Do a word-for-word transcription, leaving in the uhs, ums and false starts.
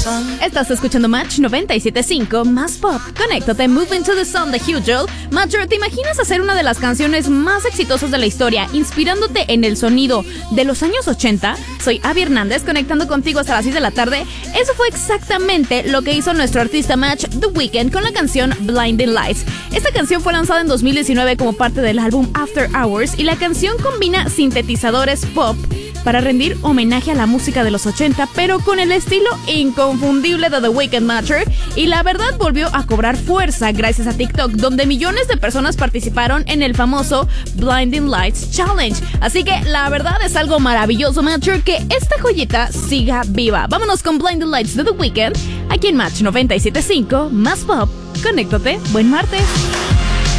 Estás escuchando Match noventa y siete punto cinco, más pop. Conéctate, Move Into the Sun de Hugh Joel. Matcher, ¿te imaginas hacer una de las canciones más exitosas de la historia, inspirándote en el sonido de los años ochenta? Soy Abby Hernández, conectando contigo hasta las seis de la tarde. Eso fue exactamente lo que hizo nuestro artista Match The Weeknd con la canción Blinding Lights. Esta canción fue lanzada en dos mil diecinueve como parte del álbum After Hours y la canción combina sintetizadores pop para rendir homenaje a la música de los ochenta, pero con el estilo inconfundible de The Weeknd Matcher, y la verdad volvió a cobrar fuerza gracias a TikTok, donde millones de personas participaron en el famoso Blinding Lights Challenge. Así que la verdad es algo maravilloso, Matcher, que esta joyita siga viva. Vámonos con Blinding Lights de The Weeknd, aquí en Match noventa y siete punto cinco, más pop. Conéctate, buen martes.